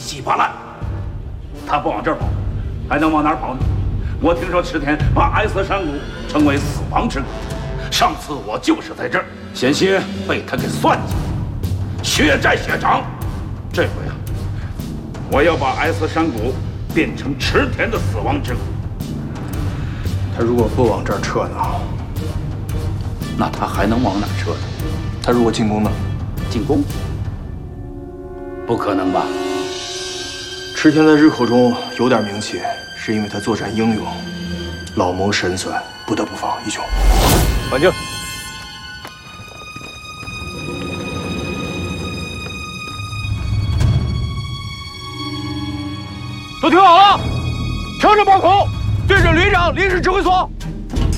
稀巴烂。他不往这儿跑，还能往哪儿跑呢？我听说池田把艾斯山谷称为死亡之谷，上次我就是在这儿险些被他给算计了，血债血偿。这回啊，我要把艾斯山谷变成池田的死亡之谷。 他如果不往这儿撤呢？ 那他还能往哪儿撤呢？ 他如果进攻呢？ 进攻？不可能吧？ 池田在日寇中有点名气，是因为他作战英勇，老谋深算，不得不防。义兄， 缓静。都听好了，调整炮口，对准旅长临时指挥所。